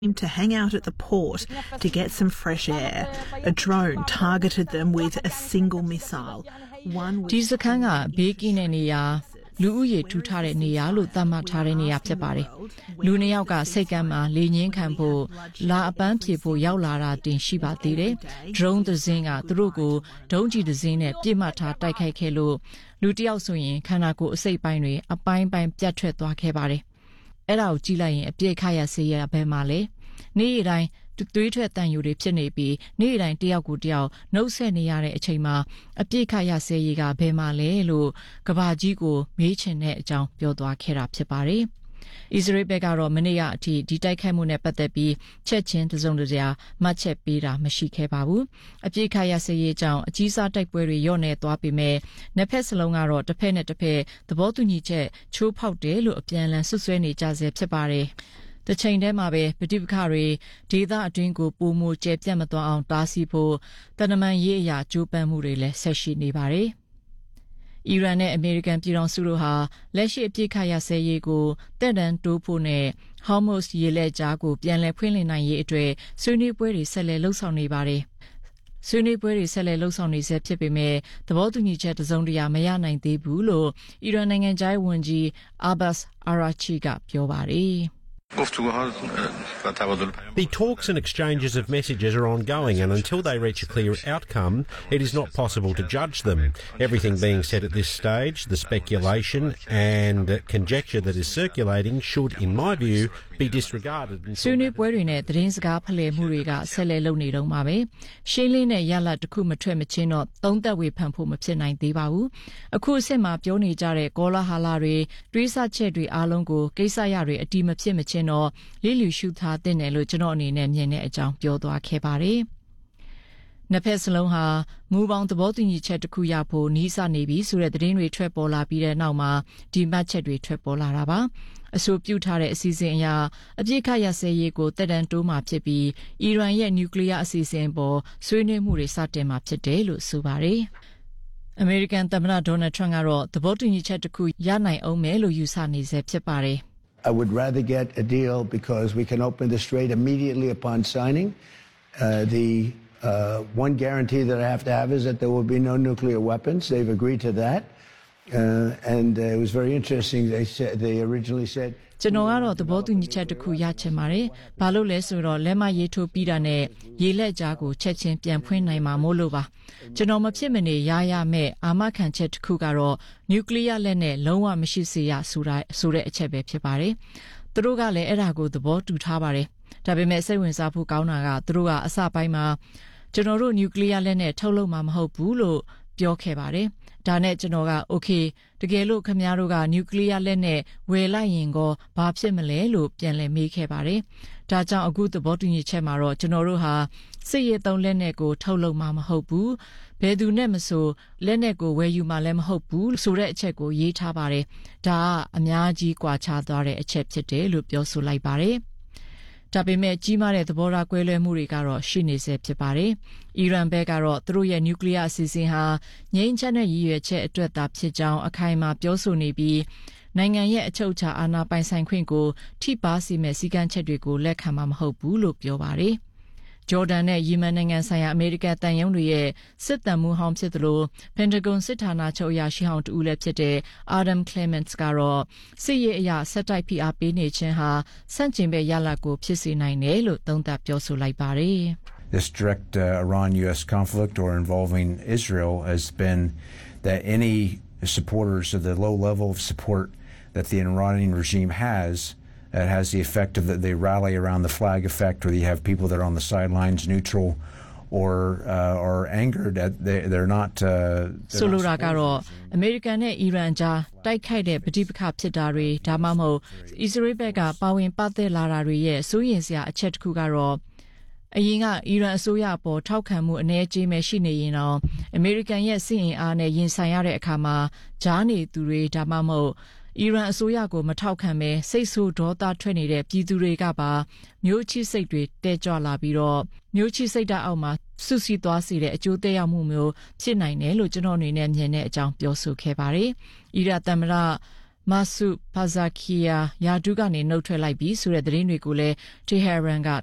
to hang out at the port to get some fresh air. A drone targeted them with a single missile. ဒီစခန်းကဘေးကင်းတဲ့နေရာလူဦးရေထူထားတဲ့နေရာလို့သတ်မှတ်ထားတဲ့နေရာဖြစ်ပါတယ်။လူနှစ်ယောက်ကစိတ်ကမ်းမှာလေငင်းခံဖို့လာအပန်းဖြေဖို့ရောက်လာတာတင်ရှိပါသေးတယ်။ drone တစ်စင်းကသူတို့ကိုဒုံးကျည်တစ်စင်းနဲ့ပြစ်မှတ်ထားတိုက်ခိုက်ခဲ့လို့လူတစ်ယောက်ဆိုရင်ခန္ဓာကိုယ်အစိတ်ပိုင်းတွေအပိုင်းပိုင်းပြတ်ထွက်သွားခဲ့ပါတယ်။အဲ့ဒါကိုကြည့်လိုက်ရင်အပြည့်ခရဆေးရဘယ်မှာလဲ။နေ့တိုင်းသွေးထွက်တန်ယူတွေဖြစ်နေပြီးနေ့တိုင်းတယောက်ကိုတယောက်နှုတ်ဆက်နေရတဲ့အချိန်မှာအပြစ်ခရဆဲရေးကဘယ်မှာလဲလို့ကဘာကြီးကိုမေးချင်တဲ့အကြောင်းပြောသွားခဲ့တာဖြစ်ပါတယ်။အစ္စရေးဘက်ကတော့မနေ့ကအထိဒီတိုက်ခိုက်မှုနဲ့ပတ်သက်ပြီးချက်ချင်းတစုံတရာမှတ်ချက်ပေးတာမရှိခဲ့ပါဘူး။အပြစ်ခရဆဲရေးကြောင့်အကြီးစားတိုက်ပွဲတွေရော့နေသွားပေမဲ့နှစ်ဖက်စလုံးကတော့တစ်ဖက်နဲ့တစ်ဖက်သဘောတူညီချက်ချိုးဖောက်တယ်လို့အပြန်အလှန်ဆွဆွဲနေကြဆဲဖြစ်ပါတယ်။တချိန်တည်းမှာပဲပဋိပက္ခတွေဒေသအတွင်းကိုပုံမကျဲပြတ်မသွားအောင်တားဆီးဖို့တနမန်ရေးအရာကြိုးပမ်းမှုတွေလည်းဆက်ရှိနေပါတယ်။အီရန်နဲ့အမေရိကန်ပြည်ထောင်စုတို့ဟာလက်ရှိအပြစ်ခရဆဲရေးကိုတက်တန်းတိုးဖို့နဲ့ဟော်မုတ်ရေလက်ကြားကိုပြန်လည်ဖွင့်လှစ်နိုင်ရေးအတွက်ဆွေးနွေးပွဲတွေဆက်လက်လှုပ်ဆောင်နေပါတယ်။ဆွေးနွေးပွဲတွေဆက်လက်လှုပ်ဆောင်နေဆဲဖြစ်ပေမဲ့သဘောတူညီချက်တစုံတရာမရနိုင်သေးဘူးလို့အီရန်နိုင်ငံခြားရေးဝန်ကြီးအာဘတ်စ်အာရာချီကပြောပါတယ်။ The talks and exchanges of messages are ongoing, and until they reach a clear outcome, it is not possible to judge them. Everything being said at this stage, the speculation and conjecture that is circulating should, in my view, be disregarded. ဆွေးနွေးပွဲတွေနဲ့သတင်းစကားဖလှယ်မှုတွေကဆက်လက်လုပ်နေတော့မှာပဲရှင်းလင်းတဲ့ရလဒ်တစ်ခုမထွက်မချင်းတော့သုံးသက်ဝေဖန်ဖို့မဖြစ်နိုင်သေးပါဘူးအခုအစ်စ်မှာပြောနေကြတဲ့ကောလာဟာလာတွေတွေးဆချက်တွေအားလုံးကိုကိစ္စရတွေအတိမဖြစ်မချင်းတော့လိလူရှုထားတဲ့နယ်လို့ကျွန်တော်အနေနဲ့မြင်တဲ့အကြောင်းပြောသွားခဲ့ပါတယ်နှစ်ဖက်စလုံးဟာမူပေါင်းသဘောတူညီချက်တစ်ခုရဖို့နှီးစနေပြီဆိုတဲ့သတင်းတွေထွက်ပေါ်လာပြီးတဲ့နောက်မှာဒီမှတ်ချက်တွေထွက်ပေါ်လာတာပါအဆိုပြုထားတဲ့အစီအစဉ်အရအပြစ်ခရဆဲရေးကိုတက်တန်းတိုးမှာဖြစ်ပြီးအီရန်ရဲ့နျူကလ িয়ার အစီအစဉ်ပေါ်ဆွေးနွေးမှုတွေစတင်မှာဖြစ်တယ်လို့ဆိုပါတယ်အမေရိကန်သမ္မတဒေါ်နယ်ထရန့်ကတော့သဘောတူညီချက်တစ်ခုရနိုင်အောင်မယ်လို့ယူဆနေဆဲဖြစ်ပါတယ် I would rather get a deal because we can open the strait immediately upon signing. One guarantee that I have to have is that there will be no nuclear weapons. They've agreed to that. And it was very interesting. They originally said... ကျွန်တော်ကတော့သဘောတူညီချက်တစ်ခုရချင်ပါတယ်။ဘာလို့လဲဆိုတော့လက်မရေးထိုးပြီးတာနဲ့ရေလက်ကြားကိုချက်ချင်းပြန်ဖွင့်နိုင်မှာမို့လို့ပါ။ကျွန်တော်မဖြစ်မနေရမဲ့အာမခံချက်တစ်ခုကတော့နျူကလ িয়ার လက်နဲ့လုံးဝမရှိစေရဆိုတဲ့အချက်ပဲဖြစ်ပါတယ်။သူတို့ကလည်းအဲ့ဒါကိုသဘောတူထားပါတယ်။ဒါပေမဲ့စိတ်ဝင်စားဖို့ကောင်းတာကသူတို့ကအစပိုင်းမှာကျွန်တော်တို့နျူကလ িয়ার လက်နဲ့ထုတ်လုပ်မှာမဟုတ်ဘူးလို့ပြောခဲ့ပါတယ်။ဒါနဲ့ကျွန်တော်ကโอเคတကယ်လို့ခင်ဗျားတို့ကနျူကလ িয়ার လက်နဲ့ဝယ်လိုက်ရင်ကောဘာဖြစ်မလဲလို့ပြန်လည်မေးခဲ့ပါတယ်။ဒါကြောင့်အခုသဘောတူညီချက်မှာတော့ကျွန်တော်တို့ဟာစစ်ရေးသုံးလက်နဲ့ကိုထုတ်လုပ်မှာမဟုတ်ဘူး။ဘယ်သူနဲ့မဆိုလက်နဲ့ကိုဝယ်ယူမှာလည်းမဟုတ်ဘူးဆိုတဲ့အချက်ကိုရေးထားပါတယ်။ဒါကအများကြီးကွာခြားသွားတဲ့အချက်ဖြစ်တယ်လို့ပြောဆိုလိုက်ပါတယ်။ဒါပေမဲ့ကြီးမားတဲ့သဘောထားကွဲလွဲမှုတွေကတော့ရှိနေဆဲဖြစ်ပါတယ်။အီရန်ဘက်ကတော့သူတို့ရဲ့နျူကလ িয়ার အစီအစဉ်ဟာငြိမ်းချမ်းတဲ့ရည်ရွယ်ချက်အတွက်သာဖြစ်ကြောင်းအခိုင်အမာပြောဆိုနေပြီးနိုင်ငံရဲ့အချုပ်အခြာအာဏာပိုင်ဆိုင်ခွင့်ကိုထိပါစေမဲ့စည်းကမ်းချက်တွေကိုလက်ခံမှာမဟုတ်ဘူးလို့ပြောပါတယ်။ဂျော်ဒန်နဲ့ယီမန်နိုင်ငံဆိုင်ရာအမေရိကန်တန်ယုံတွေရဲ့စစ်တမ်းမှုဟောင်းဖြစ်သလိုပန်တဂွန်စစ်ဌာနချုပ်အရာရှိဟောင်းတူလည်းဖြစ်တဲ့ Adam Clements ကတော့စစ်ရေးအရာဆက်တိုက်ဖိအားပေးနေခြင်းဟာစန့်ကျင်ဘက်ရလဒ်ကိုဖြစ်စေနိုင်တယ်လို့သုံးသပ်ပြောဆိုလိုက်ပါတယ်။ This direct Iran-US conflict or involving Israel has been that any supporters of the low level of support that the Iranian regime has it has the effect of that they rally around the flag effect, where you have people that are on the sidelines, neutral, or are angered at they're not. ဆိုလိုတာကတော့အမေရိကန်နဲ့အီရန်ကြားတိုက်ခိုက်တဲ့ပဋိပက္ခဖြစ်တာတွေဒါမှမဟုတ်အစ္စရေးဘက်ကပါဝင်ပတ်သက်လာတာတွေရဲ့စိုးရိမ်စရာအချက်တစ်ခုကတော့အရင်ကအီရန်အစိုးရအပေါ်ထောက်ခံမှုအနည်းကြီးပဲရှိနေရင်တော့အမေရိကန်ရဲ့စစ်အင်အားနဲ့ရင်ဆိုင်ရတဲ့အခါမှာကြားနေသူတွေဒါမှမဟုတ်အီရန်အစိုးရကိုမထောက်ခံပဲစိတ်ဆိုးဒေါသထွက်နေတဲ့ပြည်သူတွေကပါမျိုးချစ်စိတ်တွေတဲကြွလာပြီးတော့မျိုးချစ်စိတ်ဓာတ်အောက်မှာဆုစီသွားစေတဲ့အကျိုးသက်ရောက်မှုမျိုးဖြစ်နိုင်တယ်လို့ကျွန်တော်အနေနဲ့မြင်တဲ့အကြောင်းပြောဆိုခဲ့ပါတယ်။အီရန်သမ္မတမာဆုဖာဇာခီယာယာဒူးကနေနှုတ်ထွက်လိုက်ပြီးဆိုတဲ့သတင်းတွေကိုလည်းတီဟီရန်က